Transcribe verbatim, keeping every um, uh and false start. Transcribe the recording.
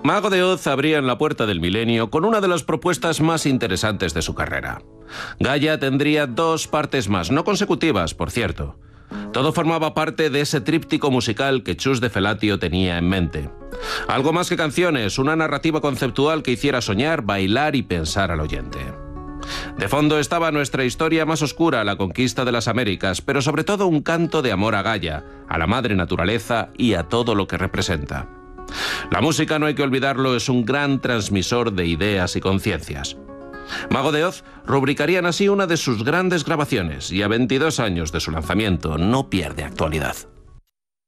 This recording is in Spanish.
Mago de Oz abría en la puerta del milenio con una de las propuestas más interesantes de su carrera. Gaia tendría dos partes más, no consecutivas, por cierto. Todo formaba parte de ese tríptico musical que Chus de Felatio tenía en mente. Algo más que canciones, una narrativa conceptual que hiciera soñar, bailar y pensar al oyente. De fondo estaba nuestra historia más oscura, la conquista de las Américas, pero sobre todo un canto de amor a Gaia, a la madre naturaleza y a todo lo que representa. La música, no hay que olvidarlo, es un gran transmisor de ideas y conciencias. Mago de Oz rubricarían así una de sus grandes grabaciones y a veintidós años de su lanzamiento no pierde actualidad.